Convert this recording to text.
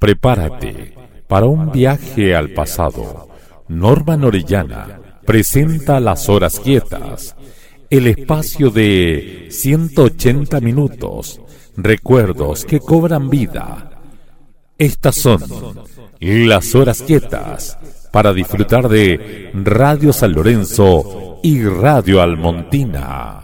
Prepárate para un viaje al pasado. Norman Orellana presenta Las Horas Quietas, el espacio de 180 minutos, recuerdos que cobran vida. Estas son Las Horas Quietas, para disfrutar de Radio San Lorenzo y Radio Almontina.